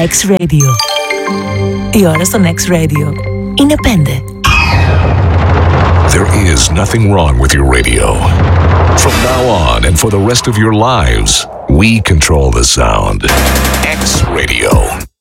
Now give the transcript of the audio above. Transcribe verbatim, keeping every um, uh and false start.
X-Radio. Η ώρα στον X-Radio είναι πέντε. There is nothing wrong with your radio. From now on and for the rest of your lives, we control the sound. X-Radio.